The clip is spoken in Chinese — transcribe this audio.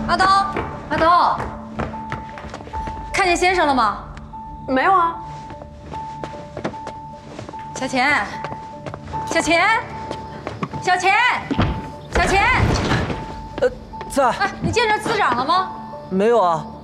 阿刀，阿刀，看见先生了吗？ 没有啊。 小钱，小钱，小钱，小钱。 在。 哎，你见着司长了吗？ 没有啊。